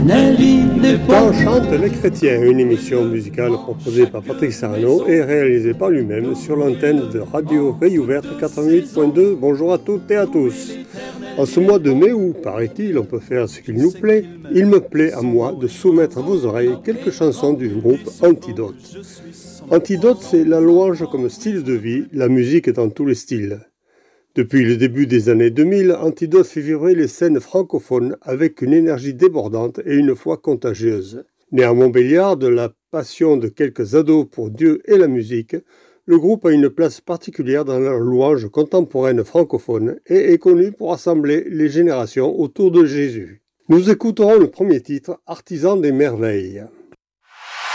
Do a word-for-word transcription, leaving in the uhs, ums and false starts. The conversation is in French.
Quand chantent les chrétiens, une émission musicale proposée par Patrick Sarano et réalisée par lui-même sur l'antenne de Radio Réouverte quatre-vingt-huit virgule deux. Bonjour à toutes et à tous. En ce mois de mai où, paraît-il, on peut faire ce qu'il nous plaît, il me plaît à moi de soumettre à vos oreilles quelques chansons du groupe Antidote. Antidote, c'est la louange comme style de vie, la musique est dans tous les styles. Depuis le début des années deux mille, Antidote fait vibrer les scènes francophones avec une énergie débordante et une foi contagieuse. Né à Montbéliard de la passion de quelques ados pour Dieu et la musique, le groupe a une place particulière dans la louange contemporaine francophone et est connu pour rassembler les générations autour de Jésus. Nous écouterons le premier titre, Artisan des merveilles.